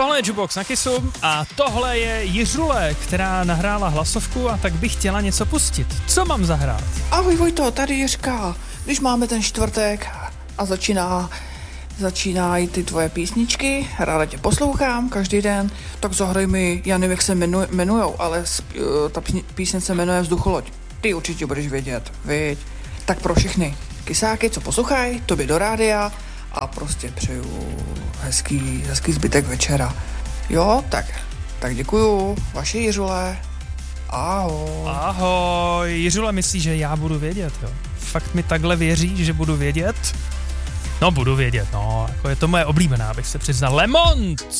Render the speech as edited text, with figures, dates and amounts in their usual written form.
Tohle je Jukebox na Kissu a tohle je Jiřule, která nahrála hlasovku a tak by chtěla něco pustit. Co mám zahrát? Ahoj Vojto, tady Jiřka. Když máme ten čtvrtek a začínají ty tvoje písničky, ráda tě poslouchám každý den, tak zahraj mi, já nevím, jak se jmenujou, ale ta písnice se jmenuje Vzducholoď. Ty určitě budeš vědět, viď? Tak pro všechny kysáky, co poslouchají, tobě do rádia a prostě přeju hezký zbytek večera. Jo, tak děkuju, vaše Jiřule. Ahoj. Ahoj, Jiřule myslí, že já budu vědět, jo? Fakt mi takhle věří, že budu vědět? No, budu vědět, no, jako je to moje oblíbená, abych se přiznal. Lemont!